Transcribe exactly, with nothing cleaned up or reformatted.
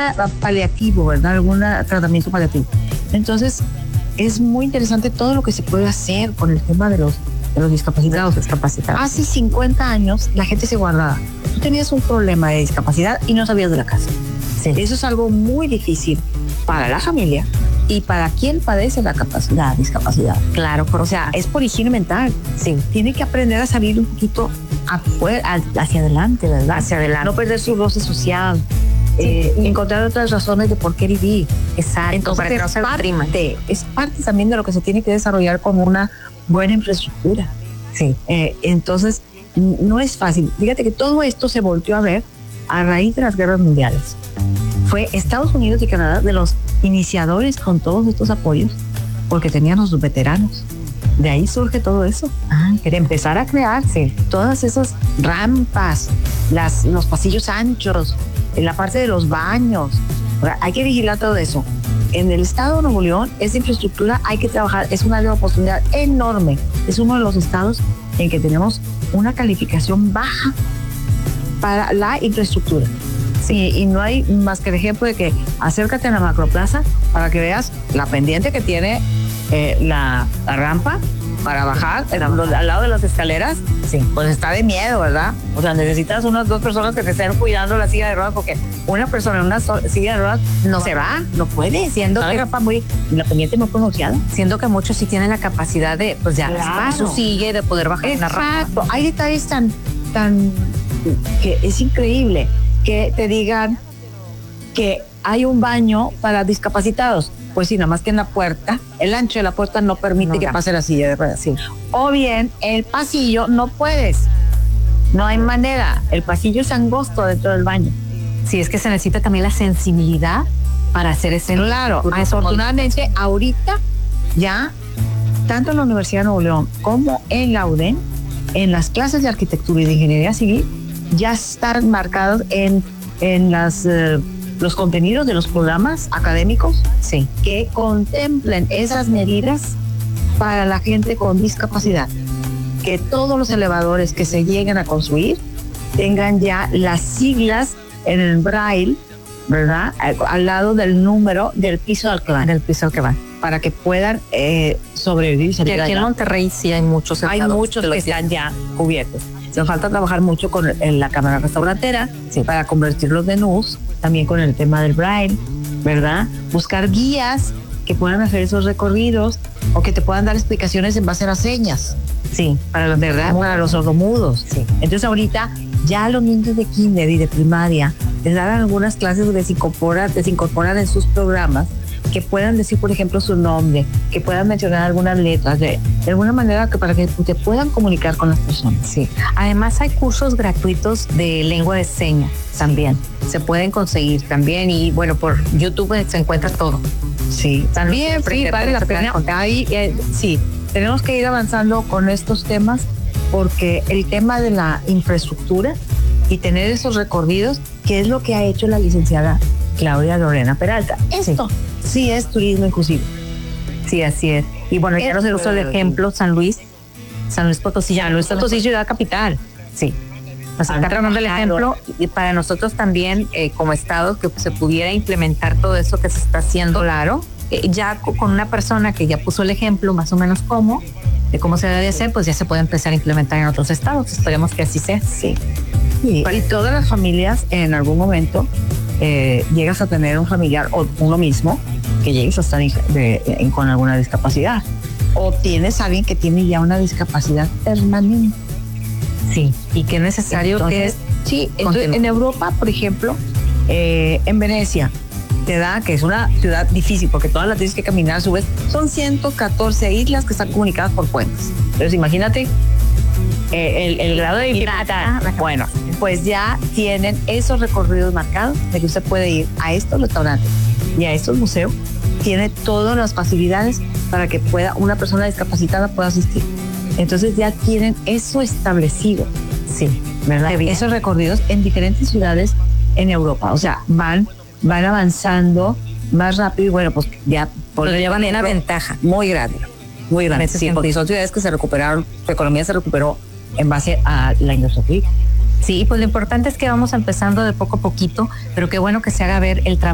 paliativo, ¿verdad? Algún tratamiento paliativo. Entonces, es muy interesante todo lo que se puede hacer con el tema de los, de los discapacitados. discapacitados. Hace cincuenta años la gente se guardaba. Tú tenías un problema de discapacidad y no sabías de la casa. Sí. Eso es algo muy difícil para la familia y para quien padece la, capacidad, la discapacidad. Claro, o sea, es por higiene mental. Sí. Tiene que aprender a salir un poquito afuera, hacia adelante, ¿verdad? Hacia adelante. No perder su roce social. Sí. Eh, encontrar otras razones de por qué vivir. Exacto. Entonces, para que no se parte, es parte también de lo que se tiene que desarrollar como una buena infraestructura. Sí. Eh, entonces, no es fácil. Fíjate que todo esto se volvió a ver a raíz de las guerras mundiales. Fue Estados Unidos y Canadá de los iniciadores con todos estos apoyos, porque tenían los veteranos. De ahí surge todo eso. Ah, de empezar a crearse todas esas rampas, las, los pasillos anchos, en la parte de los baños. Hay que vigilar todo eso. En el estado de Nuevo León, esa infraestructura hay que trabajar, es una oportunidad enorme. Es uno de los estados en que tenemos una calificación baja para la infraestructura. Sí, y no hay más que el ejemplo de que acércate a la macroplaza para que veas la pendiente que tiene eh, la, la rampa para bajar el, los, al lado de las escaleras. Sí, pues está de miedo, ¿verdad? O sea, necesitas unas dos personas que te estén cuidando la silla de ruedas, porque una persona en una so- silla de ruedas no se va, no puede, siendo que la rampa muy, la pendiente muy pronunciada. Siendo que muchos sí tienen la capacidad de, pues ya, claro, su silla y de poder bajar una rampa. Exacto, hay detalles tan, tan, que es increíble que te digan que hay un baño para discapacitados. Pues sí, nada más que en la puerta, el ancho de la puerta no permite no, que pase la silla de ruedas. Sí. O bien, el pasillo no puedes. No hay manera. El pasillo es angosto dentro del baño. Sí, es que se necesita también la sensibilidad para hacer ese... Claro, afortunadamente, ahorita ya, tanto en la Universidad de Nuevo León como en la U D E M, en las clases de arquitectura y de ingeniería civil, ya están marcados en, en las, eh, los contenidos de los programas académicos, sí, que contemplen esas medidas para la gente con discapacidad. Que todos los elevadores que se lleguen a construir tengan ya las siglas en el braille, ¿verdad? Al, al lado del número del piso al que van. Del piso al que van. Para que puedan eh, sobrevivir. Y aquí en Monterrey sí hay muchos. Hay muchos que están ya cubiertos. Nos falta trabajar mucho con en la cámara restaurantera, sí, para convertir los menús, también con el tema del braille, ¿verdad? Buscar guías que puedan hacer esos recorridos o que te puedan dar explicaciones en base a las señas. Sí, para los, ¿verdad? Para los sordomudos. Sí. Entonces ahorita ya los niños de kinder y de primaria les dan algunas clases donde se incorporan, se incorporan en sus programas, que puedan decir, por ejemplo, su nombre, que puedan mencionar algunas letras, de, de alguna manera que para que te puedan comunicar con las personas. Sí. Además hay cursos gratuitos de lengua de señas también. Se pueden conseguir también y bueno, por YouTube se encuentra todo. Sí, también, sí, vale la pena. Ahí, eh, sí, tenemos que ir avanzando con estos temas porque el tema de la infraestructura y tener esos recorridos, que es lo que ha hecho la licenciada Claudia Lorena Peralta. Esto sí, sí es turismo inclusivo. Sí, así es. Y bueno, ya nos usó el ejemplo San Luis, San Luis Potosí, San Luis Potosí, ciudad capital. Sí. Nos está tomando el ejemplo y para nosotros también eh, como estado que se pudiera implementar todo eso que se está haciendo, claro, eh, ya con una persona que ya puso el ejemplo más o menos cómo, de cómo se debe hacer, pues ya se puede empezar a implementar en otros estados. Esperemos que así sea. Sí. Y, y todas las familias en algún momento eh, llegas a tener un familiar o uno mismo que llegues a estar de, de, con alguna discapacidad o tienes a alguien que tiene ya una discapacidad permanente. Sí, y que es necesario entonces, que es... Sí, entonces, en Europa, por ejemplo, eh, en Venecia, te da, que es una ciudad difícil porque todas las tienes que caminar a su vez, son ciento catorce islas que están comunicadas por puentes. Entonces, imagínate eh, el, el grado de dificultad. Bueno, pues ya tienen esos recorridos marcados de que usted puede ir a estos restaurantes y a estos museos. Tiene todas las facilidades para que pueda una persona discapacitada pueda asistir. Entonces ya tienen eso establecido, sí, ¿verdad? Esos recorridos en diferentes ciudades en Europa, o sea, van, van avanzando más rápido y bueno, pues ya... Pero llevan una ventaja muy grande, muy grande, sí, porque son ciudades que se recuperaron, su economía se recuperó en base a la industria pública. Sí, pues lo importante es que vamos empezando de poco a poquito, pero qué bueno que se haga ver el trabajo.